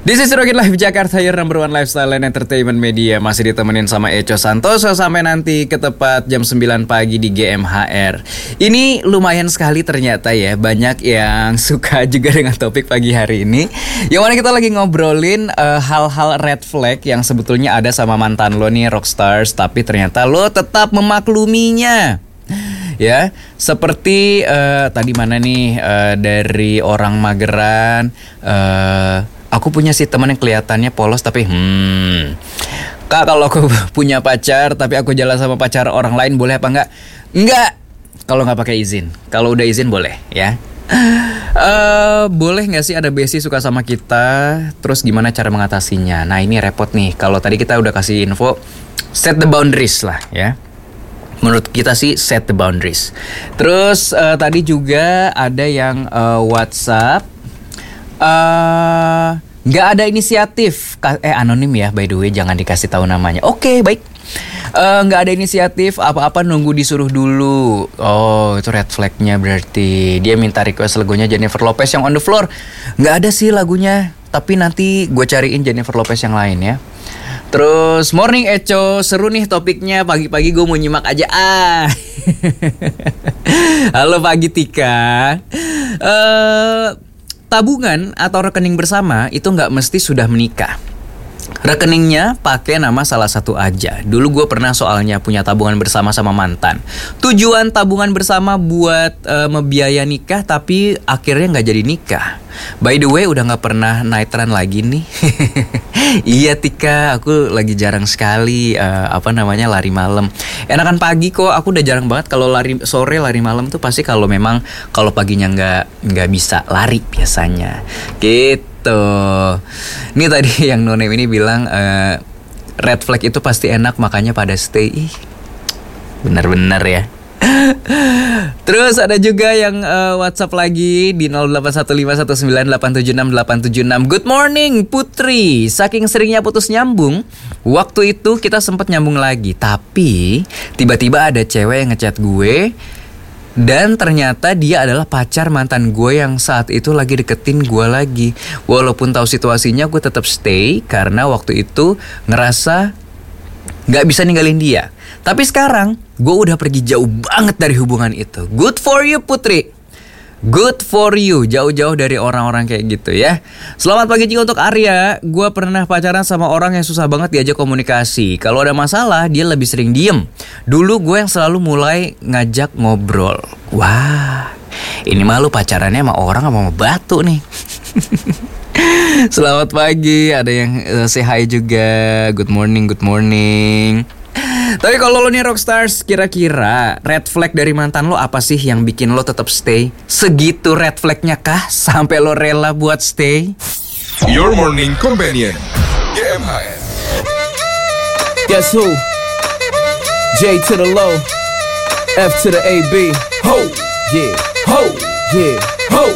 This is Rocket Life Jakarta, your number one lifestyle and entertainment media. Masih ditemenin sama Eco Santoso sampai nanti ke tepat jam 9 pagi di GMHR. Ini lumayan sekali ternyata ya, banyak yang suka juga dengan topik pagi hari ini. Yang mana kita lagi ngobrolin hal-hal red flag yang sebetulnya ada sama mantan lo nih, Rockstars, tapi ternyata lo tetap memakluminya. Ya, seperti tadi mana nih dari orang Mageran, aku punya si teman yang kelihatannya polos tapi Kak, kalau aku punya pacar tapi aku jalan sama pacar orang lain boleh apa enggak? Enggak, kalau nggak pakai izin. Kalau udah izin boleh ya. Boleh nggak sih ada besti suka sama kita, terus gimana cara mengatasinya? Nah ini repot nih. Kalau tadi kita udah kasih info, set the boundaries lah ya. Menurut kita sih set the boundaries. Terus tadi juga ada yang WhatsApp, nggak ada inisiatif. Anonim ya, by the way, jangan dikasih tahu namanya. Oke, baik. Nggak ada inisiatif, apa-apa nunggu disuruh dulu. Oh, itu red flagnya berarti. Dia minta request lagunya Jennifer Lopez yang On the Floor. Nggak ada sih lagunya, tapi nanti gue cariin Jennifer Lopez yang lain ya. Terus morning Eco, seru nih topiknya, pagi-pagi gue mau nyimak aja Halo pagi Tika. Tabungan atau rekening bersama itu nggak mesti sudah menikah. Rekeningnya pakai nama salah satu aja. Dulu gue pernah soalnya punya tabungan bersama sama mantan. Tujuan tabungan bersama buat membiaya nikah, tapi akhirnya nggak jadi nikah. By the way, udah nggak pernah night run lagi nih. Iya Tika, aku lagi jarang sekali lari malam. Enakan pagi kok, aku udah jarang banget kalau lari sore, lari malam tuh pasti kalau memang kalau paginya nggak bisa lari biasanya. Gitu. Ini tadi yang no name ini bilang red flag itu pasti enak makanya pada stay. Ih, benar-benar ya. Terus ada juga yang WhatsApp lagi di 081519876876. Good morning Putri. Saking seringnya putus nyambung, waktu itu kita sempat nyambung lagi, tapi tiba-tiba ada cewek yang ngechat gue. Dan ternyata dia adalah pacar mantan gue yang saat itu lagi deketin gue lagi. Walaupun tahu situasinya, gue tetap stay karena waktu itu ngerasa gak bisa ninggalin dia. Tapi sekarang gue udah pergi jauh banget dari hubungan itu. Good for you Putri. Good for you, jauh-jauh dari orang-orang kayak gitu ya. Selamat pagi juga untuk Arya. Gue pernah pacaran sama orang yang susah banget diajak komunikasi. Kalau ada masalah dia lebih sering diem. Dulu gue yang selalu mulai ngajak ngobrol. Wah, ini malu pacarannya sama orang sama batu nih. Selamat pagi, ada yang say hi juga. Good morning, good morning. Tapi kalau lo nih Rockstars, kira-kira red flag dari mantan lo apa sih yang bikin lo tetap stay? Segitu red flagnya kah sampai lo rela buat stay? Your morning companion, GMHR. Guess who? J to the low, F to the AB. Ho, yeah, ho, yeah, ho.